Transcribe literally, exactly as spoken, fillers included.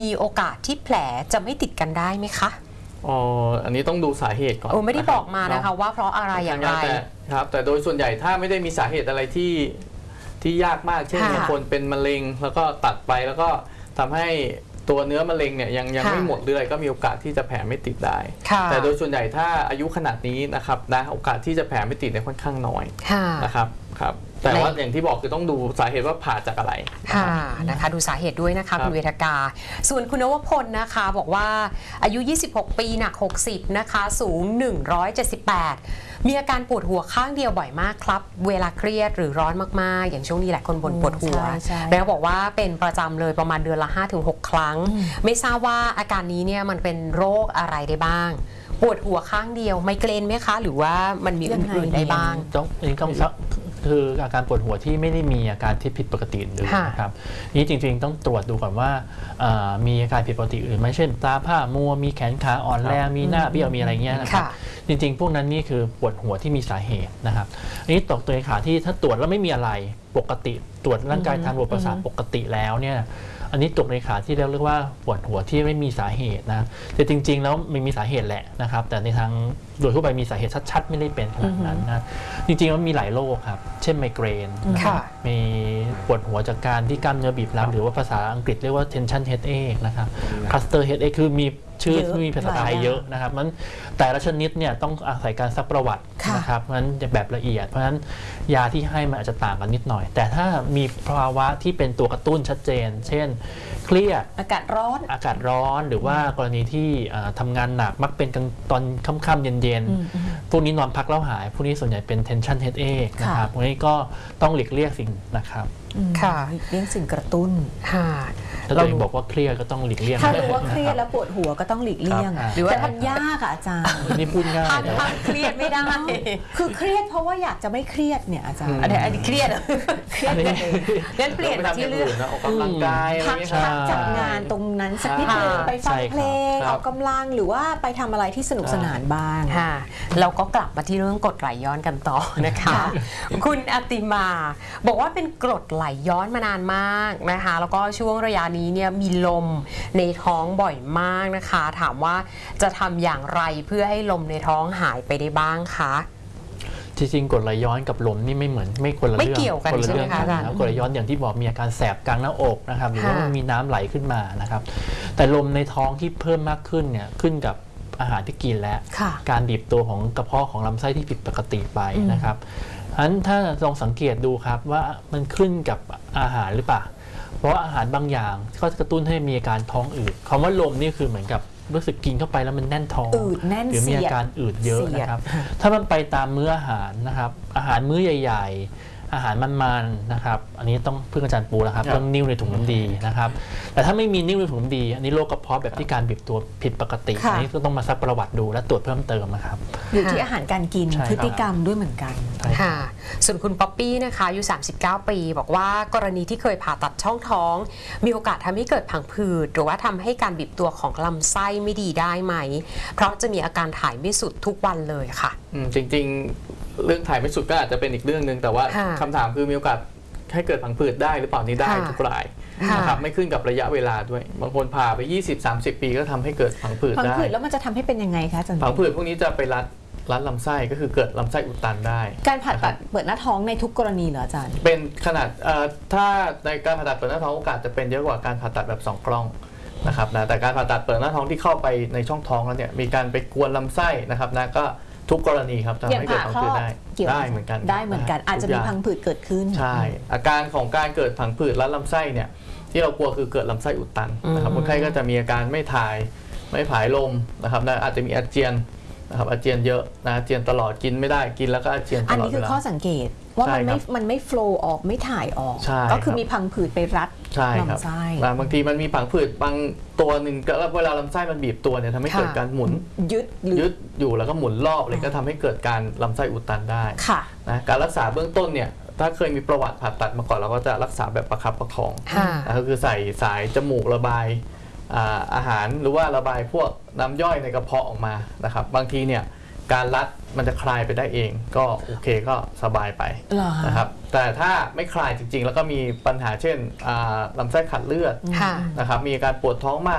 มีโอกาสที่แผลจะไม่ติดกันได้ไหมคะอ๋ออันนี้ต้องดูสาเหตุก่อนโอ้ไม่ได้บอกมานะคะว่าเพราะอะไรอย่างไรครับแต่โดยส่วนใหญ่ถ้าไม่ได้มีสาเหตุอะไรที่ที่ยากมากเช่นบางคนเป็นมะเร็งแล้วก็ตัดไปแล้วก็ทำให้ตัวเนื้อมะเร็งเนี่ยยังยังไม่หมดเรื่อยก็มีโอกาสที่จะแผลไม่ติดได้แต่โดยส่วนใหญ่ถ้าอายุขนาดนี้นะครับนะโอกาสที่จะแผลไม่ติดเนี่ยค่อนข้างน้อยนะครับครับแต่ว่าอย่างที่บอกคือต้องดูสาเหตุว่าผ่าจากอะไรค่ะนะคะดูสาเหตุด้วยนะคะคุณเวทกาส่วนคุณนวพลนะคะบอกว่าอายุยี่สิบหกปีหนักหกสิบนะคะสูงหนึ่งร้อยเจ็ดสิบแปดมีอาการปวดหัวข้างเดียวบ่อยมากครับเวลาเครียดหรือร้อนมากๆอย่างช่วงนี้หลายคนบ่นปวดหัวแล้วบอกว่าเป็นประจำเลยประมาณเดือนละ ห้าถึงหก ครั้งไม่ทราบว่าอาการนี้เนี่ยมันเป็นโรคอะไรได้บ้างปวดหัวข้างเดียวไมเกรนไหมคะหรือว่ามันมีอื่นๆได้บ้างต้องนี่ต้องคืออาการปวดหัวที่ไม่ได้มีอาการที่ผิดปกติอื่นนะครับนี่จริงๆต้องตรวจดูก่อนว่ามีอาการผิดปกติอื่นไหมเช่นตาผ้ามัวมีแขนขาอ่อนแรงมีหน้าเบี้ยวมีอะไรเงี้ยนะครับจริงๆพวกนั้นนี่คือปวดหัวที่มีสาเหตุนะครับอันนี้ตกตัวขาที่ถ้าตรวจแล้วไม่มีอะไรปกติตรวจร่างกายทางระบบประสาทปกติแล้วเนี่ยอันนี้ตกในขาที่เรียกว่าปวดหัวที่ไม่มีสาเหตุนะแต่จริงๆแล้วมันมีสาเหตุแหละนะครับแต่ในทางโดยทั่วไปมีสาเหตุชัดๆไม่ได้เป็นขนาดนั้นนะจริงๆมันมีหลายโรคครับเช่นไมเกรนมีปวดหัวจากการที่กล้ามเนื้อบีบรัดหรือว่าภาษาอังกฤษเรียกว่า tension headache นะครับ cluster headache คือมีชื่อที่มีภาษาไทยเยอะนะครับมันแต่ละชนิดเนี่ยต้องอาศัยการซักประวัตินะครับเพราะฉะนั้นจะแบบละเอียดเพราะฉะนั้นยาที่ให้มันอาจจะต่างกันนิดหน่อยแต่ถ้ามีภาวะที่เป็นตัวกระตุ้นชัดเจนเช่นเครียดอากาศร้อนอากาศร้อนหรือว่ากรณีที่ทำงานหนักมักเป็นตอนค่ำๆเย็นๆพวกนี้นอนพักแล้วหายพวกนี้ส่วนใหญ่เป็น tension headache นะครับพวกนี้ก็ต้องหลีกเลี่ยงสิ่งนะครับค่ะเลี่ยงสิ่งกระตุ้นค่ะถ้าตัวเองบอกว่าเครียดก็ต้องหลีกเลี่ยงถ้ารู้ว่าเครียดแล้วปวดหัวก็ต้องหลีกเลี่ยงหรือว่าทำยากอ่ะอาจารย์นี่พูดง่ายแต่ว่าเครียดไม่ได้คือเครียดเพราะว่าอยากจะไม่เครียดเนี่ยอาจารย์อันนี้เครียดเครียดงั้นเปลี่ยนมาที่เรื่องออกกำลังกายพักจากงานตรงนั้นสักนิดนึงไปฟังเพลงออกกำลังหรือว่าไปทำอะไรที่สนุกสนานบ้างค่ะเราก็กลับมาที่เรื่องกรดไหลย้อนกันต่อนะคะคุณอติมาบอกว่าเป็นกรดไหลย้อนมานานมากนะคะแล้วก็ช่วงระยะนี้เนี่ยมีลมในท้องบ่อยมากนะคะถามว่าจะทำอย่างไรเพื่อให้ลมในท้องหายไปได้บ้างคะจริงๆกรดไหลย้อนกับลมนี่ไม่เหมือนไม่คนละเรื่องไม่เกี่ยวกันใช่ไหมคะกรดไหลย้อนอย่างที่บอกมีอาการแสบกลางหน้าอกนะครับหรือว่ามีน้ำไหลขึ้นมานะครับแต่ลมในท้องที่เพิ่มมากขึ้นเนี่ยขึ้นกับอาหารที่กินและการบีบตัวของกระเพาะของลำไส้ที่ผิดปกติไปนะครับฉะนั้นถ้าลองสังเกตดูครับว่ามันขึ้นกับอาหารหรือเปล่าเพราะอาหารบางอย่างก็กระตุ้นให้มีอาการท้องอืดคำว่าลมนี่คือเหมือนกับรู้สึกกินเข้าไปแล้วมันแน่นท้องหรือมีอาการอืดเยอะนะครับถ้ามันไปตามมื้ออาหารนะครับอาหารมื้อใหญ่ๆอาหารมันๆนะครับอันนี้ต้องพึ่งอาจารย์ปูแล้วครับเรื่องนิ่วในถุงน้ำดีนะครับแต่ถ้าไม่มีนิ่วในถุงน้ำดีอันนี้โรคกระเพาะแบบที่การบีบตัวผิดปกติอันนี้ก็ต้องมาซักประวัติดูและตรวจเพิ่มเติมนะครับอยู่ที่อาหารการกินพฤติกรรมด้วยเหมือนกันค่ะส่วนคุณป๊อปปี้นะคะอายุสามสิบเก้าปีบอกว่ากรณีที่เคยผ่าตัดช่องท้องมีโอกาสทำให้เกิดผังผืดหรือว่าทำให้การบีบตัวของลำไส้ไม่ดีได้ไหมเพราะจะมีอาการถ่ายไม่สุดทุกวันเลยค่ะจริงๆเรื่องถ่ายไม่สุดก็อาจจะเป็นอีกเรื่องหนึ่งแต่ว่าคำถามคือมีโอกาสให้เกิดผังผืดได้หรือเปล่านี่ได้ทุกรายนะครับไม่ขึ้นกับระยะเวลาด้วยบางคนผ่าไป ยี่สิบ สามสิบ ปีก็ทำให้เกิดผังผืดได้ผังผืดแล้วมันจะทำให้เป็นยังไงคะอาจารย์ผังผืดพวกนี้จะไปรัดรัดลำไส้ก็คือเกิดลำไส้อุดตันได้การผ่าตัดเปิดหน้าท้องในทุกกรณีเหรออาจารย์เป็นขนาดถ้าในการผ่าตัดเปิดหน้าท้องโอกาสจะเป็นเยอะกว่าการผ่าตัดแบบสองกล้องนะครับนะแต่การผ่าตัดเปิดหน้าท้องที่เข้าไปในช่องท้องแล้วเนี่ยมีการไปกวนลำไส้นะครับนะก็ทุกกรณีครับทำให้เกิดผังผืดได้ได้เหมือนกันได้เหมือนกันอาจจะมีผังผืดเกิดขึ้นใช่อาการของการเกิดผังผืดรัดลำไส้เนี่ยที่เรากลัวคือเกิดลำไส้อุดตันนะครับคนไข้ก็จะมีอาการไม่ถ่ายไม่ผายลมนะครับนะอาจจะมีอาเจียนนะครับอาเจียนเยอะนะอาเจียนตลอดกินไม่ได้กินแล้วก็อาเจียนตลอดเวลาอันนี้คือข้อสังเกตว่ามันไม่มันไม่โฟล์ออกไม่ถ่ายออกก็คือมีพังผืดไปรัดลำไส้บางทีมันมีผังผืดบางตัวหนึ่งก็เวลาลำไส้มันบีบตัวเนี่ยทำให้เกิดการหมุนยึดยึดอยู่แล้วก็หมุนรอบเลยก็ทำให้เกิดการลำไส้อุดตันได้นะการรักษาเบื้องต้นเนี่ยถ้าเคยมีประวัติผ่าตัดมาก่อนเราก็จะรักษาแบบประคับประคองก็คือใส่สายจมูกระบายอาหารหรือว่าระบายพวกน้ำย่อยในกระเพาะออกมานะครับบางทีเนี่ยการรัดมันจะคลายไปได้เองก็โอเคก็สบายไปนะครับแต่ถ้าไม่คลายจริงๆแล้วก็มีปัญหาเช่นลำไส้ขาดเลือดนะครับมีอาการปวดท้องมาก